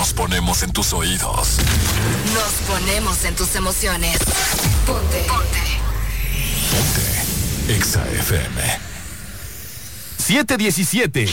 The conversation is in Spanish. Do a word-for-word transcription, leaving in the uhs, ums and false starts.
Nos ponemos en tus oídos. Nos ponemos en tus emociones. Ponte. Ponte. Ponte. Exa F M. siete diecisiete.